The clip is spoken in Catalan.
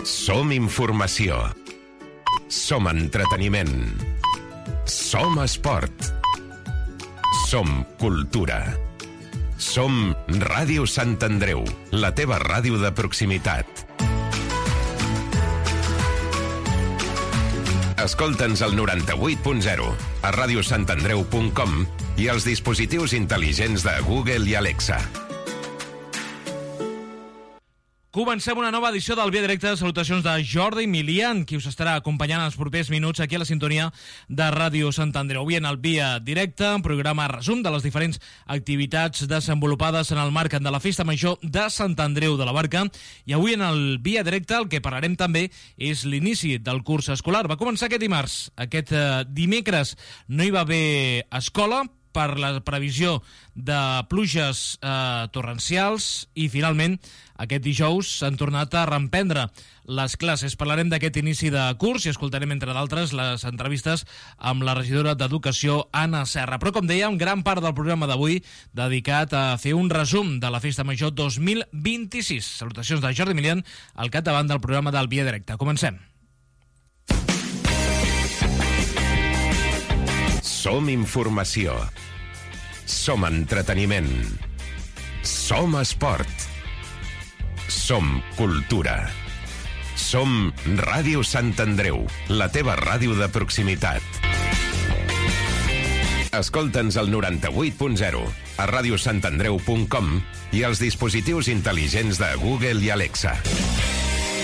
Som informació. Som entreteniment. Som esport. Som cultura. Som Ràdio Sant Andreu, la teva ràdio de proximitat. Escolta'ns al 98.0, a radiosantandreu.com i als dispositius intel·ligents de Google i Alexa. Comencem una nova edició del Via Directe. Salutacions de Jordi Milian, qui us estarà acompanyant els propers minuts aquí a la sintonia de Ràdio Sant Andreu. Avui en el Via Directe, un programa resum de les diferents activitats desenvolupades en el marc de la Festa Major de Sant Andreu de la Barca. I avui en el Via Directe el que parlarem també és l'inici del curs escolar. Va començar aquest dimarts. Aquest dimecres no hi va haver escola per la previsió de pluges torrencials i finalment aquest dijous s'han tornat a reemprendre les classes. Parlarem d'aquest inici de curs i escoltarem, entre d'altres, les entrevistes amb la regidora d'Educació, Anna Serra. Però, com dèiem, gran part del programa d'avui dedicat a fer un resum de la Festa Major 2026. Salutacions de Jordi Milian al capdavant del programa del Via Directe. Comencem. Som informació. Som entreteniment. Som esport. Som cultura. Som Ràdio Sant Andreu, la teva ràdio de proximitat. Escolta'ns al 98.0, a radiosantandreu.com i als dispositius intel·ligents de Google i Alexa.